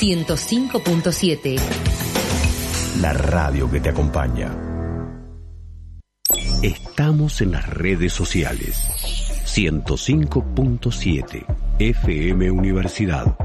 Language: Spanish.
105.7. La radio que te acompaña. Estamos en las redes sociales. 105.7 FM Universidad.